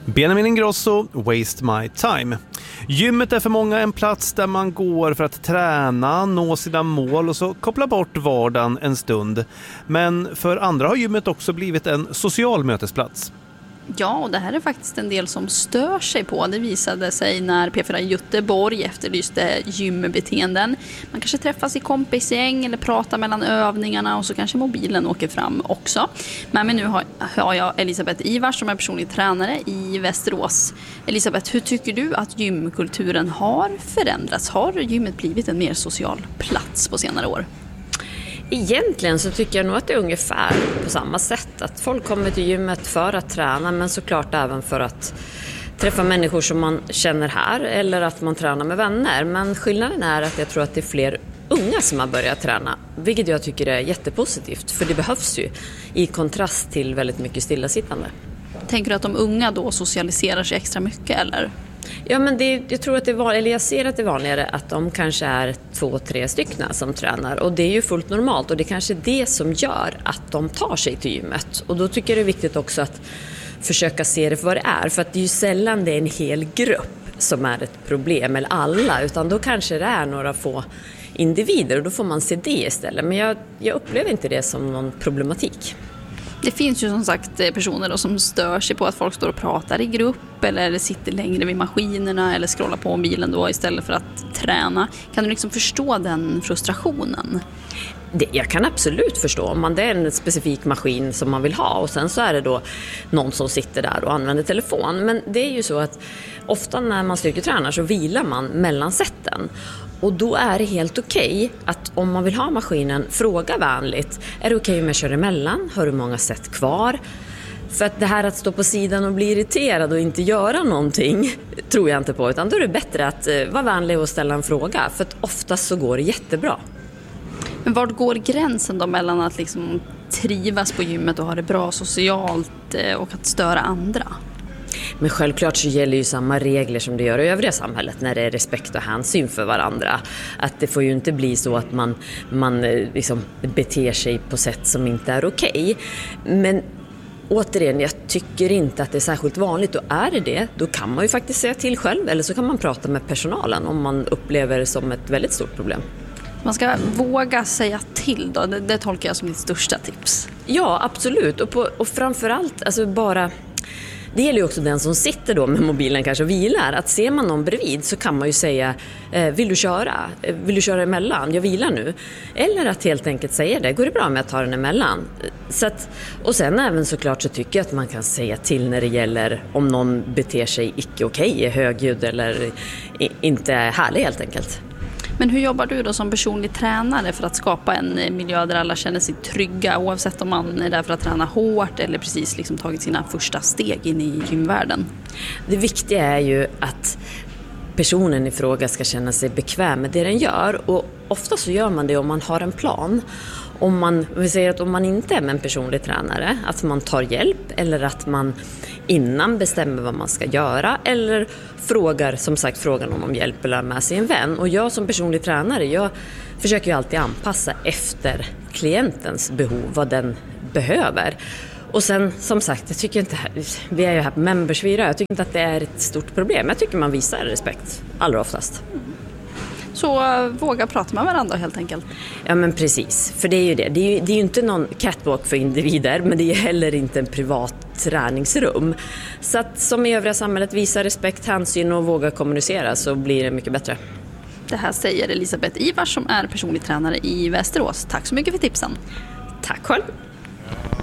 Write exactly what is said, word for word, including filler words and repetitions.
Benjamin Ingrosso, Waste My Time. Gymmet är för många en plats där man går för att träna, nå sina mål och så koppla bort vardagen en stund. Men för andra har gymmet också blivit en social mötesplats. Ja, och det här är faktiskt en del som stör sig på. Det visade sig när P fyra Göteborg efterlyste gymbeteenden. Man kanske träffas i kompisgäng eller pratar mellan övningarna och så kanske mobilen åker fram också. Men nu har, har jag Elisabeth Ivars som är personlig tränare i Västerås. Elisabeth, hur tycker du att gymkulturen har förändrats? Har gymmet blivit en mer social plats på senare år? Egentligen så tycker jag nog att det är ungefär på samma sätt. Att folk kommer till gymmet för att träna, men såklart även för att träffa människor som man känner här eller att man tränar med vänner. Men skillnaden är att jag tror att det är fler unga som har börjat träna, vilket jag tycker är jättepositivt, för det behövs ju i kontrast till väldigt mycket stillasittande. Tänker du att de unga då socialiserar sig extra mycket eller? Ja, men det, jag tror att det var, eller jag ser att det är vanligare att de kanske är två, tre stycken som tränar, och det är ju fullt normalt, och det är kanske det som gör att de tar sig till gymmet. Och då tycker jag det är viktigt också att försöka se det för vad det är, för att det är ju sällan det är en hel grupp som är ett problem, eller alla, utan då kanske det är några få individer, och då får man se det istället. Men jag, jag upplever inte det som någon problematik. Det finns ju som sagt personer då som stör sig på att folk står och pratar i grupp eller sitter längre vid maskinerna eller scrollar på mobilen då istället för att träna. Kan du liksom förstå den frustrationen? Det, jag kan absolut förstå om man det är en specifik maskin som man vill ha, och sen så är det då någon som sitter där och använder telefon. Men det är ju så att ofta när man styrketränar så vilar man mellan sätten. Och då är det helt okej att om man vill ha maskinen, fråga vänligt. Är det okej om jag kör emellan? Har du många sätt kvar? För att det här att stå på sidan och bli irriterad och inte göra någonting tror jag inte på. Utan då är det bättre att vara vänlig och ställa en fråga. För att oftast så går det jättebra. Men var går gränsen då mellan att liksom trivas på gymmet och ha det bra socialt och att störa andra? Men självklart så gäller ju samma regler som det gör i övriga samhället när det är respekt och hänsyn för varandra. Att det får ju inte bli så att man, man liksom beter sig på sätt som inte är okej. Men återigen, jag tycker inte att det är särskilt vanligt, och är det det, då kan man ju faktiskt säga till själv, eller så kan man prata med personalen om man upplever det som ett väldigt stort problem. Man ska våga säga till då, det, det tolkar jag som ditt största tips. Ja, absolut, och, på, och framförallt alltså bara... Det gäller ju också den som sitter då med mobilen kanske och vilar. Att ser man någon bredvid så kan man ju säga, eh, vill du köra? Vill du köra emellan? Jag vilar nu. Eller att helt enkelt säga det. Går det bra med att ta den emellan? Så att, och sen även såklart så tycker jag att man kan säga till när det gäller om någon beter sig icke okej, är högljudd eller i, inte är härlig helt enkelt. Men hur jobbar du då som personlig tränare för att skapa en miljö där alla känner sig trygga, oavsett om man är där för att träna hårt eller precis liksom tagit sina första steg in i gymvärlden? Det viktiga är ju att personen i fråga ska känna sig bekväm med det den gör, och ofta så gör man det om man har en plan. Om man, vi säger att om man inte är med en personlig tränare, att man tar hjälp eller att man innan bestämmer vad man ska göra eller frågar, som sagt, frågan om, om hjälp eller med sig en vän. Och jag som personlig tränare, jag försöker ju alltid anpassa efter klientens behov, vad den behöver. Och sen, som sagt, jag tycker inte, vi är ju här på Members fyra, jag tycker inte att det är ett stort problem. Jag tycker man visar respekt allra oftast. Så våga prata med varandra helt enkelt. Ja, men precis, för det är ju det. Det är ju, det är ju inte någon catwalk för individer, men det är heller inte en privat träningsrum. Så att som i övriga samhället visa respekt, hänsyn och våga kommunicera, så blir det mycket bättre. Det här säger Elisabeth Ivars som är personlig tränare i Västerås. Tack så mycket för tipsen. Tack själv.